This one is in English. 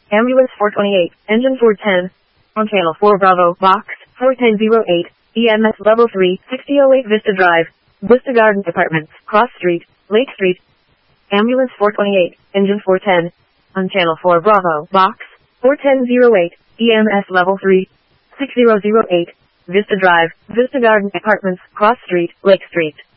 Ambulance 428, engine 410. On channel 4 Bravo, box 4108, EMS level 3, 6008 Vista Drive, Vista Garden Apartments, Cross Street, Lake Street. Ambulance 428, engine 410. On channel 4 Bravo, box 4108, EMS level 3, 6008, Vista Drive, Vista Garden Apartments, Cross Street, Lake Street.